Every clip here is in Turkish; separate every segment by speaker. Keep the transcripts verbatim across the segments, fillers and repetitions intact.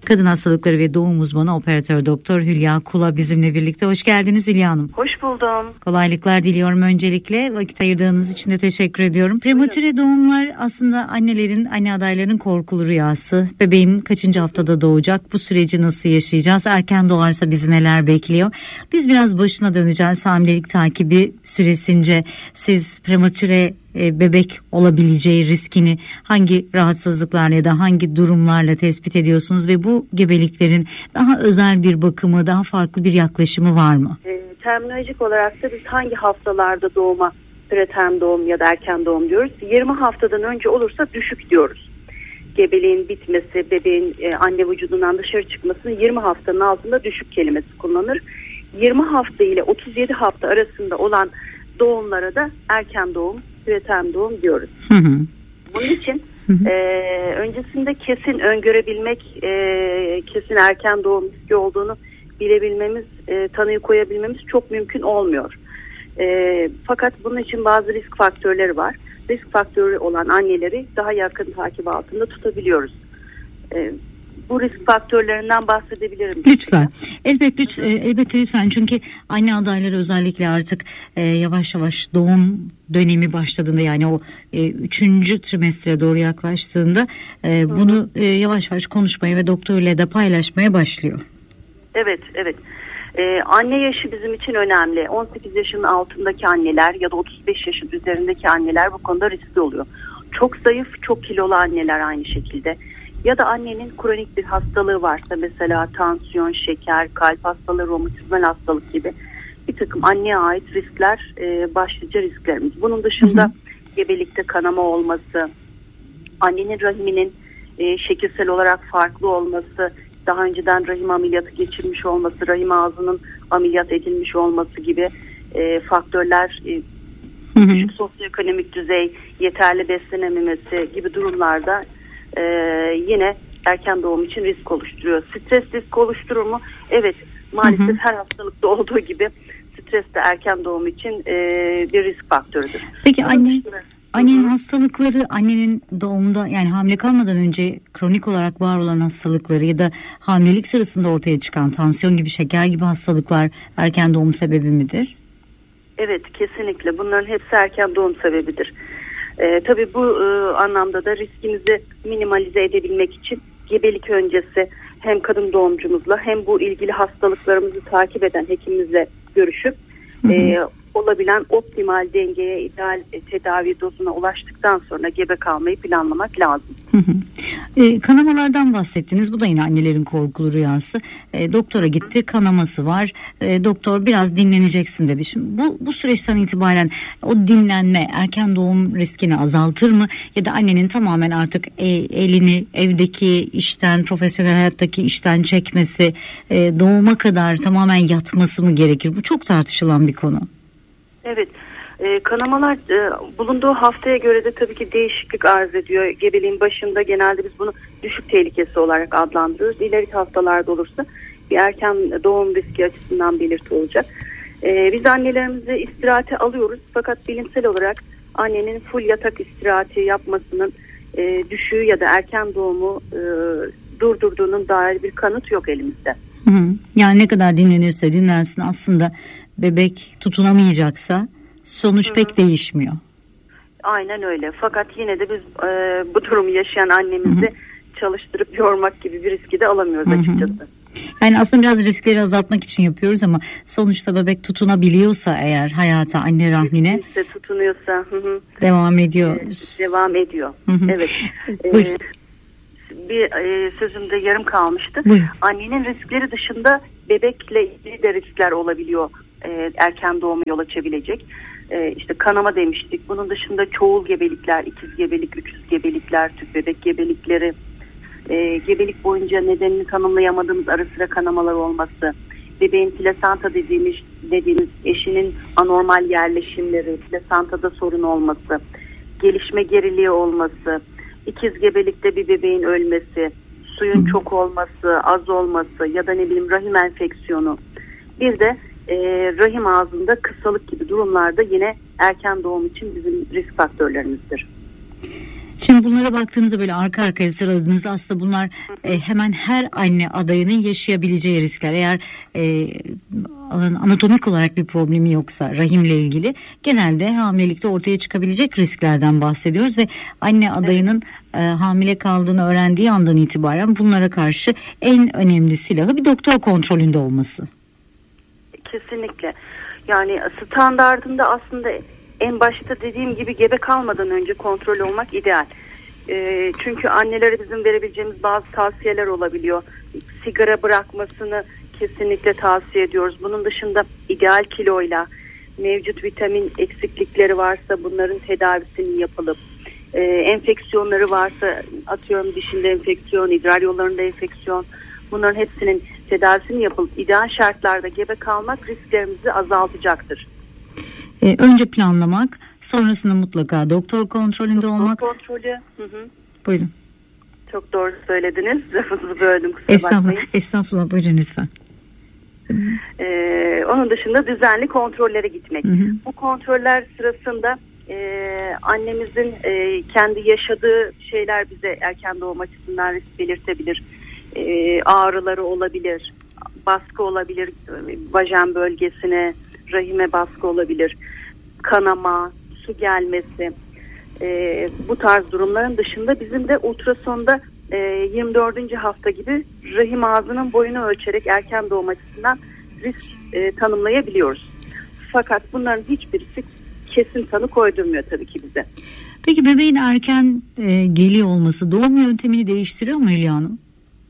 Speaker 1: Kadın hastalıkları ve doğum uzmanı operatör doktor Hülya Kula bizimle birlikte. Hoş geldiniz Hülya Hanım.
Speaker 2: Hoş buldum.
Speaker 1: Kolaylıklar diliyorum öncelikle. Vakit ayırdığınız için de teşekkür ediyorum. Prematüre doğumlar aslında annelerin, anne adaylarının korkulu rüyası. Bebeğim kaçıncı haftada doğacak? Bu süreci nasıl yaşayacağız? Erken doğarsa bizi neler bekliyor? Biz biraz başına döneceğiz. Hamilelik takibi süresince siz prematüre bebek olabileceği riskini hangi rahatsızlıklarla ya da hangi durumlarla tespit ediyorsunuz ve bu gebeliklerin daha özel bir bakımı, daha farklı bir yaklaşımı var mı?
Speaker 2: E, terminolojik olarak da biz hangi haftalarda doğuma, preterm doğum ya da erken doğum diyoruz. yirmi haftadan önce olursa düşük diyoruz. Gebeliğin bitmesi, bebeğin e, anne vücudundan dışarı çıkmasını yirmi haftanın altında düşük kelimesi kullanılır. yirmi hafta ile otuz yedi hafta arasında olan doğumlara da erken doğum, preterm doğum diyoruz. Hı hı. Bunun için hı hı. E, öncesinde kesin öngörebilmek, e, kesin erken doğum riski olduğunu bilebilmemiz, e, tanıyı koyabilmemiz çok mümkün olmuyor. E, fakat bunun için bazı risk faktörleri var. Risk faktörü olan anneleri daha yakın takip altında tutabiliyoruz. E, Bu risk faktörlerinden bahsedebilirim.
Speaker 1: Lütfen. Elbette lütfen, elbette lütfen. Çünkü anne adayları özellikle artık e, yavaş yavaş doğum dönemi başladığında, yani o e, üçüncü trimestre doğru yaklaştığında e, bunu e, yavaş yavaş konuşmaya ve doktorla da paylaşmaya başlıyor.
Speaker 2: Evet, evet. Ee, anne yaşı bizim için önemli. on sekiz yaşının altındaki anneler ya da otuz beş yaşın üzerindeki anneler bu konuda riskli oluyor. Çok zayıf, çok kilolu anneler aynı şekilde. Ya da annenin kronik bir hastalığı varsa, mesela tansiyon, şeker, kalp hastalığı, romatizmal hastalık gibi bir takım anneye ait riskler e, başlıca risklerimiz. Bunun dışında hı hı. gebelikte kanama olması, annenin rahiminin e, şekilsel olarak farklı olması, daha önceden rahim ameliyatı geçirmiş olması, rahim ağzının ameliyat edilmiş olması gibi e, faktörler, e, hı hı. düşük sosyoekonomik düzey, yeterli beslenememesi gibi durumlarda e, yine erken doğum için risk oluşturuyor. Stres risk oluşturur mu? Evet, maalesef hı hı. her hastalıkta olduğu gibi stres de erken doğum için e, bir risk faktörüdür.
Speaker 1: Peki anne... Annenin hastalıkları, annenin doğumda, yani hamile kalmadan önce kronik olarak var olan hastalıkları ya da hamilelik sırasında ortaya çıkan tansiyon gibi, şeker gibi hastalıklar erken doğum sebebi midir?
Speaker 2: Evet, kesinlikle. Bunların hepsi erken doğum sebebidir. Ee, tabii bu e, anlamda da riskimizi minimalize edebilmek için gebelik öncesi hem kadın doğumcumuzla hem bu ilgili hastalıklarımızı takip eden hekimimizle görüşüp hı hı. E, olabilen optimal dengeye, ideal tedavi dozuna ulaştıktan sonra gebe kalmayı planlamak lazım.
Speaker 1: Hı hı. E, kanamalardan bahsettiniz. Bu da yine annelerin korkulu rüyası. E, doktora gitti, kanaması var. E, doktor biraz dinleneceksin dedi. Şimdi bu bu süreçten itibaren o dinlenme erken doğum riskini azaltır mı? Ya da annenin tamamen artık e, elini evdeki işten, profesyonel hayattaki işten çekmesi, e, doğuma kadar tamamen yatması mı gerekir? Bu çok tartışılan bir konu.
Speaker 2: Evet, e, kanamalar e, bulunduğu haftaya göre de tabii ki değişiklik arz ediyor. Gebeliğin başında genelde biz bunu düşük tehlikesi olarak adlandırıyoruz. İleriki haftalarda olursa bir erken doğum riski açısından belirti olacak. E, biz annelerimizi istirahate alıyoruz, fakat bilimsel olarak annenin full yatak istirahati yapmasının e, düşüğü ya da erken doğumu e, durdurduğunun dair bir kanıt yok elimizde.
Speaker 1: Hı hı. Yani ne kadar dinlenirse dinlensin, aslında bebek tutunamayacaksa sonuç hı hı. pek değişmiyor.
Speaker 2: Aynen öyle. Fakat yine de biz e, bu durumu yaşayan annemizi hı hı. çalıştırıp yormak gibi bir riski de alamıyoruz hı hı. açıkçası.
Speaker 1: Yani aslında biraz riskleri azaltmak için yapıyoruz ama sonuçta bebek tutunabiliyorsa eğer hayata, anne rahmine
Speaker 2: işte tutunuyorsa hı hı.
Speaker 1: devam ediyoruz.
Speaker 2: E, devam ediyor. Hı hı. Evet. E, bir e, sözümde yarım kalmıştı. Buyurun. Annenin riskleri dışında bebekle ilgili de riskler olabiliyor. E, erken doğumu yol açabilecek. E, işte kanama demiştik. Bunun dışında çoğul gebelikler, ikiz gebelik, üçüz gebelikler, tüp bebek gebelikleri, e, gebelik boyunca nedenini tanımlayamadığımız ara sıra kanamalar olması, bebeğin plasenta dediğimiz, dediğimiz eşinin anormal yerleşimleri, plasentada sorun olması, gelişme geriliği olması, İkiz gebelikte bir bebeğin ölmesi, suyun çok olması, az olması ya da ne bileyim rahim enfeksiyonu. Bir de e, rahim ağzında kısalık gibi durumlarda yine erken doğum için bizim risk faktörlerimizdir.
Speaker 1: Şimdi bunlara baktığınızda böyle arka arkaya sıraladığınızda aslında bunlar e, hemen her anne adayının yaşayabileceği riskler. Eğer e, anatomik olarak bir problemi yoksa rahimle ilgili genelde hamilelikte ortaya çıkabilecek risklerden bahsediyoruz ve anne adayının e, hamile kaldığını öğrendiği andan itibaren bunlara karşı en önemli silahı bir doktor kontrolünde olması.
Speaker 2: Kesinlikle. Yani standardında aslında en başta dediğim gibi gebe kalmadan önce kontrol olmak ideal. E, çünkü annelere bizim verebileceğimiz bazı tavsiyeler olabiliyor. Sigara bırakmasını kesinlikle tavsiye ediyoruz. Bunun dışında ideal kiloyla, mevcut vitamin eksiklikleri varsa bunların tedavisinin yapılıp, e, enfeksiyonları varsa atıyorum dişinde enfeksiyon, idrar yollarında enfeksiyon, bunların hepsinin tedavisini yapılıp ideal şartlarda gebe kalmak risklerimizi azaltacaktır.
Speaker 1: Ee, önce planlamak, sonrasında mutlaka doktor kontrolünde
Speaker 2: doktor
Speaker 1: olmak.
Speaker 2: Doktor kontrolü. Hı hı.
Speaker 1: Buyurun.
Speaker 2: Çok doğru söylediniz. Lafınızı böldüm, kusura
Speaker 1: Estağfurullah,
Speaker 2: bakmayın.
Speaker 1: estağfurullah, buyurun lütfen.
Speaker 2: Ee, onun dışında düzenli kontrollere gitmek.
Speaker 1: Hı hı.
Speaker 2: Bu kontroller sırasında e, annemizin e, kendi yaşadığı şeyler bize erken doğum açısından risk belirtebilir. E, ağrıları olabilir, baskı olabilir, vajen bölgesine, rahime baskı olabilir, kanama, su gelmesi. E, bu tarz durumların dışında bizim de ultrasonda e, yirmi dördüncü hafta gibi rahim ağzının boyunu ölçerek erken doğum açısından risk e, tanımlayabiliyoruz. Fakat bunların hiçbirisi kesin tanı koydurmuyor tabii ki bize.
Speaker 1: Peki bebeğin erken e, geliyor olması doğum yöntemini değiştiriyor mu Hülya Hanım?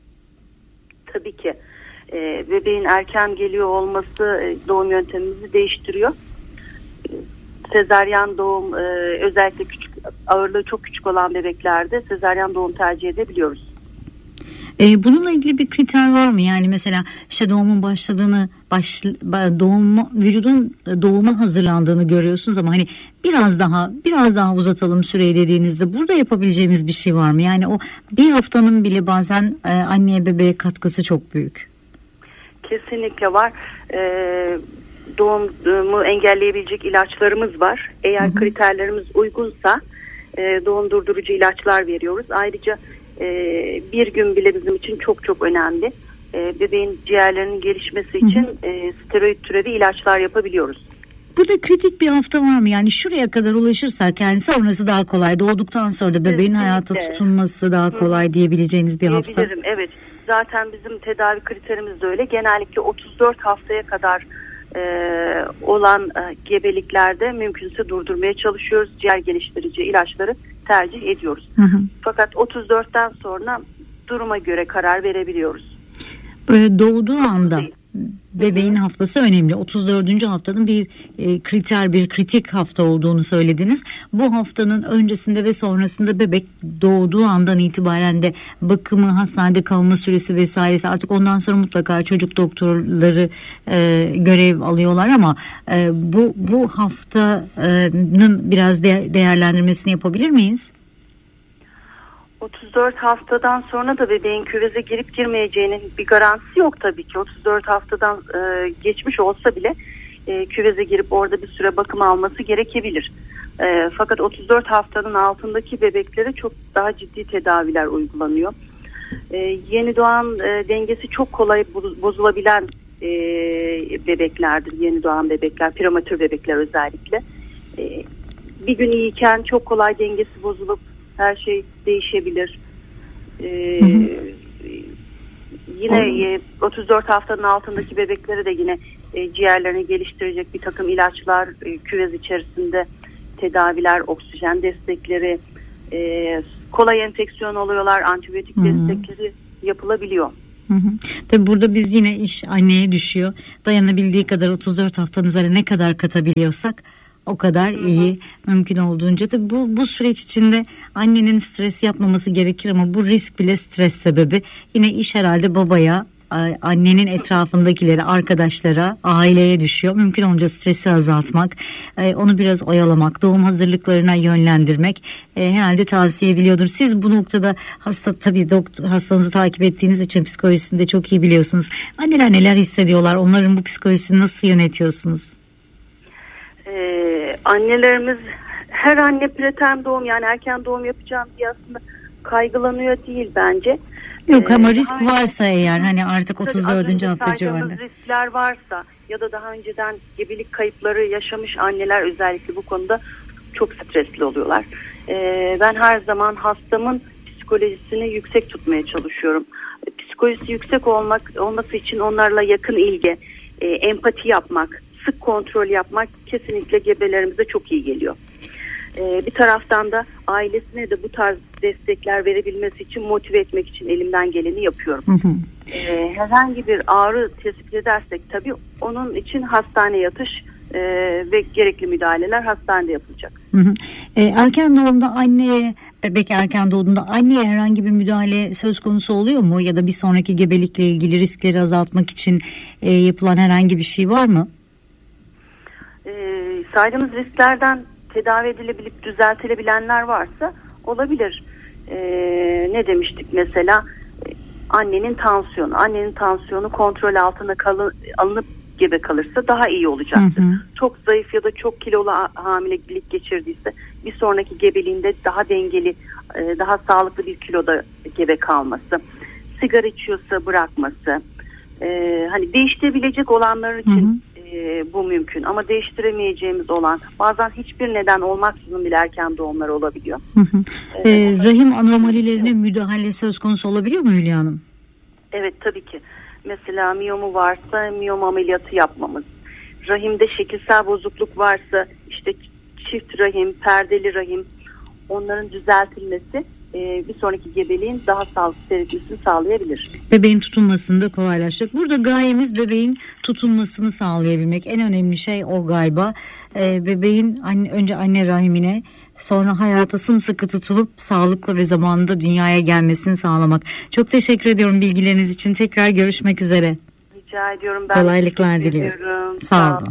Speaker 2: Tabii ki. E, bebeğin erken geliyor olması e, doğum yöntemimizi değiştiriyor. E, sezaryen doğum e, özellikle küçük, ağırlığı çok küçük olan bebeklerde sezaryen doğum tercih edebiliyoruz.
Speaker 1: E, bununla ilgili bir kriter var mı? Yani mesela işte doğumun başladığını, baş, doğum, vücudun doğuma hazırlandığını görüyorsunuz ama hani biraz daha biraz daha uzatalım süreyi dediğinizde burada yapabileceğimiz bir şey var mı? Yani o bir haftanın bile bazen e, anneye bebeğe katkısı çok büyük.
Speaker 2: Kesinlikle var. E, doğumu engelleyebilecek ilaçlarımız var. Eğer hı hı. kriterlerimiz uygunsa e, doğum durdurucu ilaçlar veriyoruz. Ayrıca Ee, bir gün bile bizim için çok çok önemli. Ee, bebeğin ciğerlerinin gelişmesi için hı hı. E, steroid türevi ilaçlar yapabiliyoruz.
Speaker 1: Burada kritik bir hafta var mı? Yani şuraya kadar ulaşırsak yani sonrası daha kolay. Doğduktan sonra da bebeğin Kesinlikle. hayata tutunması daha kolay hı. diyebileceğiniz bir hafta.
Speaker 2: Diyebilirim, evet. Zaten bizim tedavi kriterimiz de öyle. Genellikle otuz dört haftaya kadar e, olan e, gebeliklerde mümkünse durdurmaya çalışıyoruz. Ciğer geliştirici ilaçları tercih ediyoruz. Hı hı. Fakat otuz dörtten sonra duruma göre karar verebiliyoruz.
Speaker 1: Böyle doğduğu anda bebeğin hı hı. haftası önemli. otuz dördüncü haftanın bir e, kriter, bir kritik hafta olduğunu söylediniz. Bu haftanın öncesinde ve sonrasında bebek doğduğu andan itibaren de bakımı, hastanede kalma süresi vesairesi artık ondan sonra mutlaka çocuk doktorları e, görev alıyorlar ama e, bu bu haftanın biraz de, değerlendirmesini yapabilir miyiz?
Speaker 2: otuz dört haftadan sonra da bebeğin küveze girip girmeyeceğinin bir garantisi yok tabii ki. otuz dört haftadan e, geçmiş olsa bile e, küveze girip orada bir süre bakım alması gerekebilir. E, fakat otuz dört haftanın altındaki bebeklere çok daha ciddi tedaviler uygulanıyor. E, yeni doğan e, dengesi çok kolay bozulabilen e, bebeklerdir. Yeni doğan bebekler, prematür bebekler özellikle. E, bir gün iyiyken çok kolay dengesi bozulup her şey değişebilir. Ee, hı hı. Yine e, otuz dört haftanın altındaki bebeklere de yine e, ciğerlerini geliştirecek bir takım ilaçlar, e, küvez içerisinde tedaviler, oksijen destekleri, e, kolay enfeksiyon oluyorlar, antibiyotik hı hı. destekleri yapılabiliyor.
Speaker 1: Hı hı. Tabii burada biz yine iş anneye düşüyor. Dayanabildiği kadar otuz dört haftanın üzerine ne kadar katabiliyorsak o kadar hı hı. iyi mümkün olduğunca da bu bu süreç içinde annenin stres yapmaması gerekir ama bu risk bile stres sebebi. Yine iş herhalde babaya, annenin etrafındakilere, arkadaşlara, aileye düşüyor. Mümkün olunca stresi azaltmak, onu biraz oyalamak, doğum hazırlıklarına yönlendirmek herhalde tavsiye ediliyordur. Siz bu noktada hasta tabii doktor, hastanızı takip ettiğiniz için psikolojisini de çok iyi biliyorsunuz. Anneler neler hissediyorlar? Onların bu psikolojisini nasıl yönetiyorsunuz?
Speaker 2: Ee, annelerimiz her anne preterm doğum, yani erken doğum yapacağım diye aslında kaygılanıyor değil bence.
Speaker 1: Yok ama
Speaker 2: Ee,
Speaker 1: risk varsa eğer, hani artık otuz dördüncü hafta civarında.
Speaker 2: Riskler varsa ya da daha önceden gebelik kayıpları yaşamış anneler özellikle bu konuda çok stresli oluyorlar. Ee, ben her zaman hastamın psikolojisini yüksek tutmaya çalışıyorum. Psikolojisi yüksek olmak olması için onlarla yakın ilgi, e, empati yapmak, sık kontrol yapmak kesinlikle gebelerimize çok iyi geliyor. E, bir taraftan da ailesine de bu tarz destekler verebilmesi için, motive etmek için elimden geleni yapıyorum. Hı hı. E, herhangi bir ağrı tespit edersek tabii onun için hastane yatış e, ve gerekli müdahaleler hastanede yapılacak.
Speaker 1: Hı hı. E, erken doğumda anneye, bebek erken doğduğunda anneye herhangi bir müdahale söz konusu oluyor mu? Ya da bir sonraki gebelikle ilgili riskleri azaltmak için e, yapılan herhangi bir şey var mı?
Speaker 2: E, saydığımız risklerden tedavi edilebilip düzeltilebilenler varsa olabilir. E, ne demiştik mesela? E, annenin tansiyonu. Annenin tansiyonu kontrol altına kalı, alınıp gebe kalırsa daha iyi olacaktır. Hı hı. Çok zayıf ya da çok kilolu hamilelik geçirdiyse bir sonraki gebeliğinde daha dengeli, daha sağlıklı bir kiloda gebe kalması. Sigara içiyorsa bırakması. Ee, hani değiştirebilecek olanlar için hı hı. E, bu mümkün. Ama değiştiremeyeceğimiz olan, bazen hiçbir neden olmaksızın bile erken doğumlar olabiliyor.
Speaker 1: Hı hı. Ee, ee, rahim anomalilerine müdahale söz konusu olabiliyor mu Hülya Hanım?
Speaker 2: Evet, tabii ki. Mesela miyomu varsa miyom ameliyatı yapmamız. Rahimde şekilsel bozukluk varsa işte çift rahim, perdeli rahim, onların düzeltilmesi e, bir sonraki gebeliğin daha sağlıklı seyretmesini sağlayabilir.
Speaker 1: Bebeğin tutunmasını da kolaylaştıracak. Burada gayemiz bebeğin tutunmasını sağlayabilmek. En önemli şey o galiba. E, bebeğin anne, önce anne rahimine, sonra hayata sımsıkı tutulup sağlıklı ve zamanında dünyaya gelmesini sağlamak. Çok teşekkür ediyorum bilgileriniz için. Tekrar görüşmek üzere.
Speaker 2: Rica ediyorum. Ben
Speaker 1: kolaylıklar diliyorum. Sağ olun.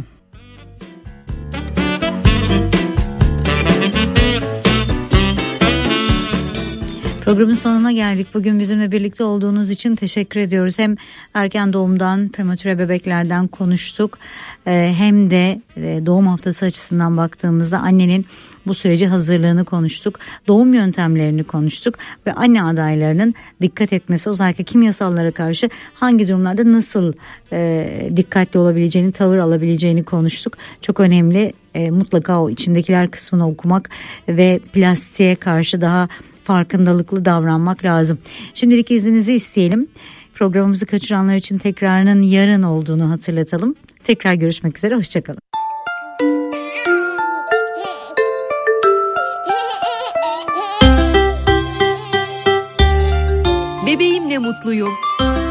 Speaker 1: Programın sonuna geldik. Bugün bizimle birlikte olduğunuz için teşekkür ediyoruz. Hem erken doğumdan, prematüre bebeklerden konuştuk. Hem de doğum haftası açısından baktığımızda annenin bu süreci hazırlığını konuştuk. Doğum yöntemlerini konuştuk ve anne adaylarının dikkat etmesi, özellikle kimyasallara karşı hangi durumlarda nasıl e, dikkatli olabileceğini, tavır alabileceğini konuştuk. Çok önemli. E, mutlaka o içindekiler kısmını okumak ve plastiğe karşı daha farkındalıklı davranmak lazım. Şimdilik izninizi isteyelim. Programımızı kaçıranlar için tekrarının yarın olduğunu hatırlatalım. Tekrar görüşmek üzere. Hoşçakalın.
Speaker 3: Bebeğimle mutluyum.